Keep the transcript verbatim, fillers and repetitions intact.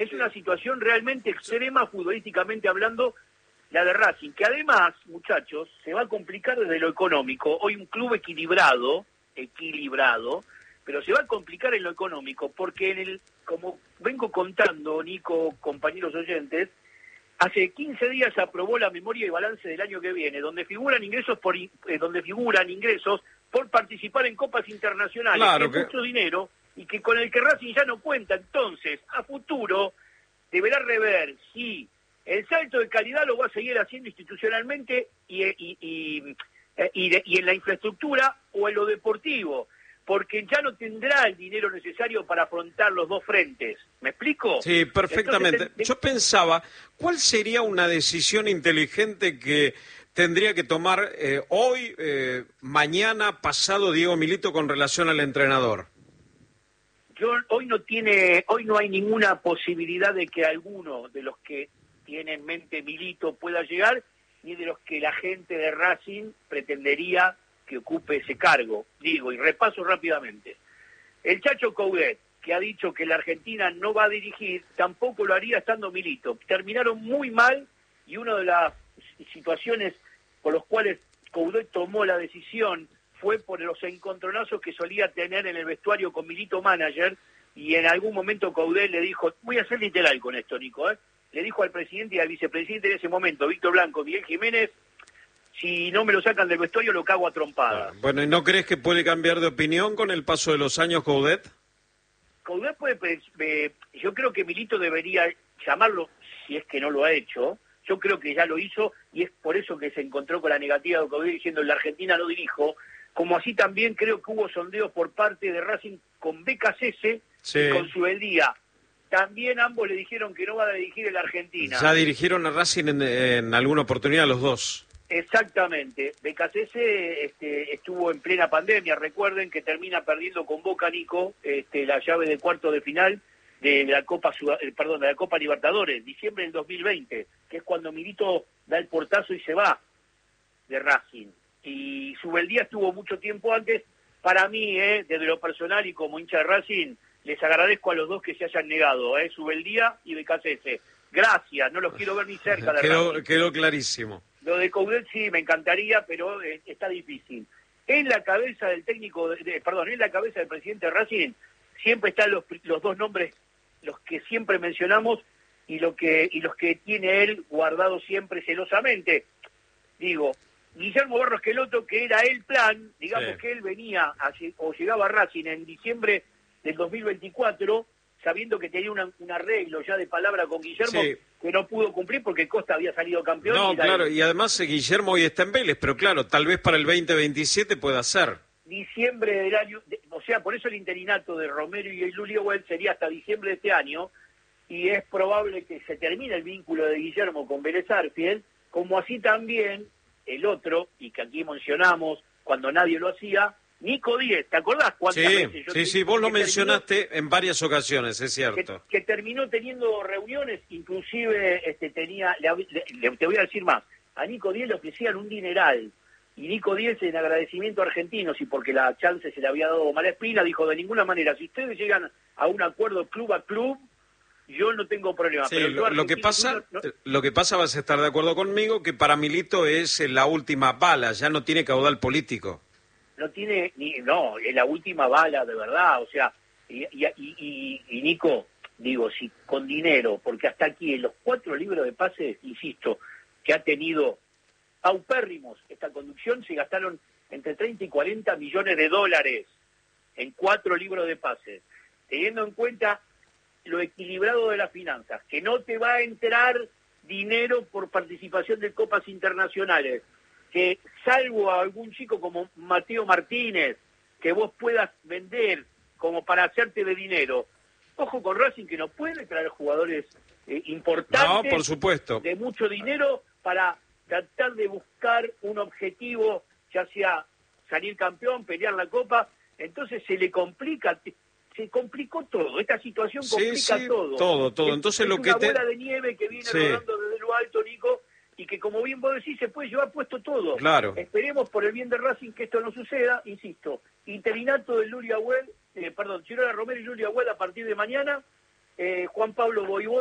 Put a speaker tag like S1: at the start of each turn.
S1: Es una situación realmente extrema futbolísticamente hablando, la de Racing, que además, muchachos, se va a complicar desde lo económico. Hoy un club equilibrado, equilibrado, pero se va a complicar en lo económico, porque en el, como vengo contando, Nico, compañeros oyentes, hace quince días se aprobó la memoria y balance del año que viene, donde figuran ingresos por eh, donde figuran ingresos por participar en copas internacionales,
S2: claro
S1: que es
S2: que...
S1: mucho dinero y que con el que Racing ya no cuenta. Entonces, a futuro deberá rever si el salto de calidad lo va a seguir haciendo institucionalmente y, y, y, y, de, y en la infraestructura o en lo deportivo, porque ya no tendrá el dinero necesario para afrontar los dos frentes. ¿Me explico?
S2: Sí, perfectamente.
S1: Entonces, te, te...
S2: Yo pensaba, ¿cuál sería una decisión inteligente que tendría que tomar eh, hoy, eh, mañana, pasado Diego Milito con relación al entrenador?
S1: Yo, hoy no tiene, hoy no hay ninguna posibilidad de que alguno de los que tiene en mente Milito pueda llegar, ni de los que la gente de Racing pretendería que ocupe ese cargo. Digo, y repaso rápidamente. El Chacho Coudet, que ha dicho que la Argentina no va a dirigir, tampoco lo haría estando Milito. Terminaron muy mal y una de las situaciones por las cuales Coudet tomó la decisión fue por los encontronazos que solía tener en el vestuario con Milito manager, y en algún momento Coudet le dijo, voy a ser literal con esto, Nico, ¿eh? le dijo al presidente y al vicepresidente en ese momento, Víctor Blanco, Miguel Jiménez, si no me lo sacan del vestuario lo cago a trompadas.
S2: Ah, bueno, ¿y no crees que puede cambiar de opinión con el paso de los años, Coudet?
S1: Coudet puede, eh, yo creo que Milito debería llamarlo, si es que no lo ha hecho, yo creo que ya lo hizo, y es por eso que se encontró con la negativa de Coudet diciendo, la Argentina no dirijo, como así también creo que hubo sondeos por parte de Racing con Becasese
S2: sí.
S1: y con Subeldía. También ambos le dijeron que no va a dirigir en la Argentina.
S2: Ya dirigieron a Racing en, en alguna oportunidad los dos.
S1: Exactamente. Becasese este, estuvo en plena pandemia, recuerden que termina perdiendo con Boca, Nico, este, la llave de cuarto de final de la Copa perdón, de la Copa Libertadores, diciembre del dos mil veinte, que es cuando Milito da el portazo y se va de Racing. Y Subeldía estuvo mucho tiempo antes. Para mí, eh, desde lo personal y como hincha de Racing, les agradezco a los dos que se hayan negado, eh, Subeldía y Becasese. Gracias, no los quiero ver ni cerca de
S2: quedó,
S1: Racing.
S2: Quedó clarísimo.
S1: Lo de Coudet sí, me encantaría, pero eh, está difícil. En la cabeza del técnico, de, de, perdón, en la cabeza del presidente de Racing, siempre están los, los dos nombres, los que siempre mencionamos, y, lo que, y los que tiene él guardados siempre celosamente. Digo, Guillermo Barros Esqueloto, que era el plan, digamos sí. que él venía a, o llegaba a Racing en diciembre del dos mil veinticuatro, sabiendo que tenía una, un arreglo ya de palabra con Guillermo, sí. que no pudo cumplir porque Costa había salido campeón.
S2: No,
S1: y
S2: claro,
S1: el...
S2: y además eh, Guillermo hoy está en Vélez, pero claro, tal vez para el veinte veintisiete pueda ser.
S1: Diciembre del año, de, o sea, por eso el interinato de Romero y Lulliwell sería hasta diciembre de este año, y es probable que se termine el vínculo de Guillermo con Vélez Sarsfield, como así también el otro, y que aquí mencionamos cuando nadie lo hacía, Nico Díez. ¿Te acordás cuántas
S2: sí,
S1: veces yo
S2: Sí,
S1: te,
S2: sí, vos lo
S1: terminó,
S2: mencionaste en varias ocasiones, es cierto.
S1: Que, que terminó teniendo reuniones, inclusive este tenía, le, le, te voy a decir más, a Nico Díez le ofrecían un dineral, y Nico Díez en agradecimiento a Argentinos, y porque la chance se le había dado Malespina, dijo, de ninguna manera, si ustedes llegan a un acuerdo club a club, yo no tengo problema.
S2: Sí,
S1: pero
S2: lo, lo que pasa,
S1: no...
S2: lo que pasa, vas a estar de acuerdo conmigo, que para Milito es la última bala, ya no tiene caudal político.
S1: No tiene, ni no, es la última bala de verdad, o sea, y, y, y, y Nico, digo, si con dinero, porque hasta aquí en los cuatro libros de pases, insisto, que ha tenido paupérrimos esta conducción, se gastaron entre treinta y cuarenta millones de dólares en cuatro libros de pases, teniendo en cuenta lo equilibrado de las finanzas, que no te va a entrar dinero por participación de copas internacionales, que salvo a algún chico como Mateo Martínez, que vos puedas vender como para hacerte de dinero. Ojo con Racing, que no puede traer jugadores eh, importantes,
S2: no, por supuesto,
S1: de mucho dinero, para tratar de buscar un objetivo, ya sea salir campeón, pelear la copa. Entonces se le complica, se complicó todo, esta situación complica
S2: sí, sí,
S1: todo.
S2: todo, todo.
S1: Es,
S2: Entonces
S1: es
S2: lo
S1: una
S2: que te...
S1: bola de nieve que viene
S2: sí.
S1: rodando desde lo alto, Nico, y que como bien vos decís, se puede llevar puesto todo.
S2: Claro.
S1: Esperemos por el bien de Racing que esto no suceda, insisto. Interinato de Lulliwell, eh, perdón, Chirola Romero y Lulliwell a partir de mañana, eh, Juan Pablo Voivoda